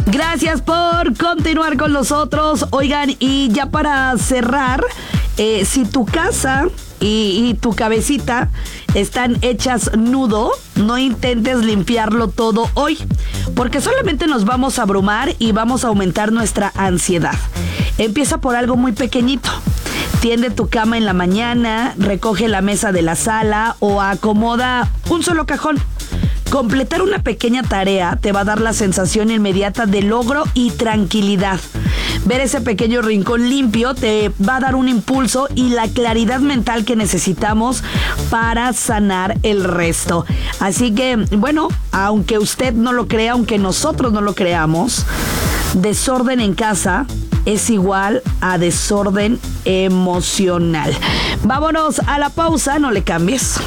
Gracias por continuar con nosotros. Oigan, y ya para cerrar, si tu casa y tu cabecita están hechas nudo, no intentes limpiarlo todo hoy, porque solamente nos vamos a abrumar y vamos a aumentar nuestra ansiedad. Empieza por algo muy pequeñito. Tiende tu cama en la mañana, recoge la mesa de la sala o acomoda un solo cajón. Completar una pequeña tarea te va a dar la sensación inmediata de logro y tranquilidad. Ver ese pequeño rincón limpio te va a dar un impulso y la claridad mental que necesitamos para sanar el resto. Así que, bueno, aunque usted no lo crea, aunque nosotros no lo creamos, desorden en casa es igual a desorden emocional. Vámonos a la pausa, no le cambies.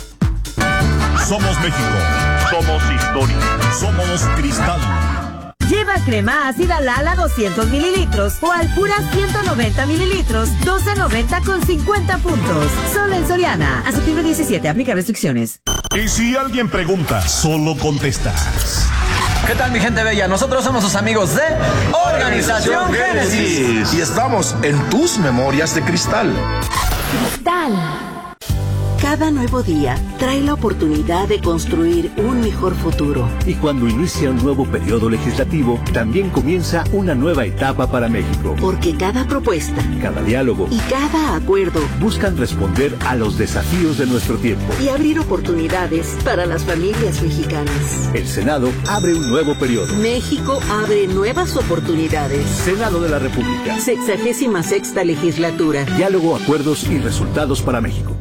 Somos México. Somos historia. Somos Cristal. Lleva crema ácida Lala 200 mililitros o Alpura 190 mililitros, 12.90 con 50 puntos. Solo en Soriana. A septiembre 17, aplica restricciones. Y si alguien pregunta, solo contestas. ¿Qué tal, mi gente bella? Nosotros somos sus amigos de Organización Génesis. Y estamos en tus memorias de cristal. Cristal. Cada nuevo día trae la oportunidad de construir un mejor futuro. Y cuando inicia un nuevo periodo legislativo, también comienza una nueva etapa para México. Porque cada propuesta, cada diálogo y cada acuerdo buscan responder a los desafíos de nuestro tiempo y abrir oportunidades para las familias mexicanas. El Senado abre un nuevo periodo. México abre nuevas oportunidades. Senado de la República. 66ª legislatura. Diálogo, acuerdos y resultados para México.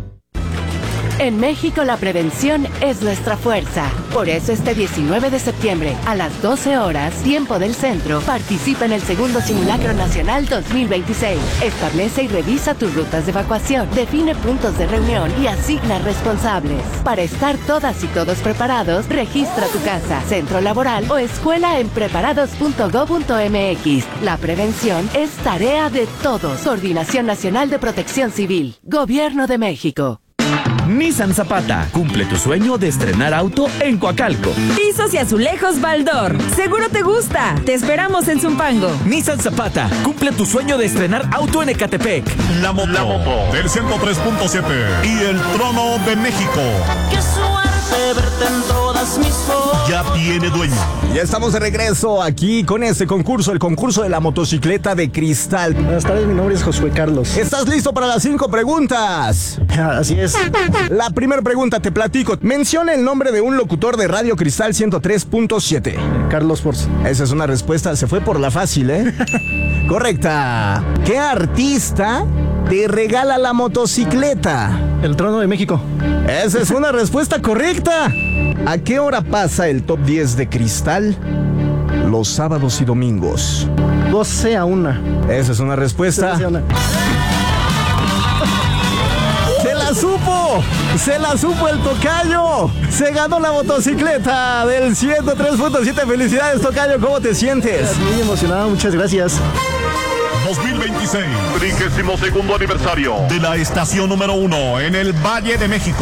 En México la prevención es nuestra fuerza. Por eso este 19 de septiembre, a las 12 horas, tiempo del centro, participa en el segundo Simulacro Nacional 2026. Establece y revisa tus rutas de evacuación, define puntos de reunión y asigna responsables. Para estar todas y todos preparados, registra tu casa, centro laboral o escuela en preparados.go.mx. La prevención es tarea de todos. Coordinación Nacional de Protección Civil. Gobierno de México. Nissan Zapata, cumple tu sueño de estrenar auto en Coacalco. Pisos y azulejos Baldor. Seguro te gusta. Te esperamos en Zumpango. Nissan Zapata, cumple tu sueño de estrenar auto en Ecatepec. La moto del 103.7 y el trono de México. Qué suerte verte en todas mis fotos. Ya tiene dueño. Ya estamos de regreso aquí con este concurso, el concurso de la motocicleta de cristal. Buenas tardes, mi nombre es Josué Carlos. ¿Estás listo para las 5 preguntas? Así es. La primera pregunta, te platico. Menciona el nombre de un locutor de Radio Cristal 103.7. Carlos Force. Esa es una respuesta, se fue por la fácil, ¿eh? Correcta. ¿Qué artista te regala la motocicleta? El Trono de México. Esa es una respuesta correcta. ¿A qué hora pasa el top 10 de Cristal? Los sábados y domingos. 12:01. Esa es una respuesta. 12:01. ¡Se la supo el tocayo! ¡Se ganó la motocicleta del 103.7! ¡Felicidades, tocayo! ¿Cómo te sientes? Muy emocionado, muchas gracias. 2026, 32º aniversario de la estación número 1 en el Valle de México.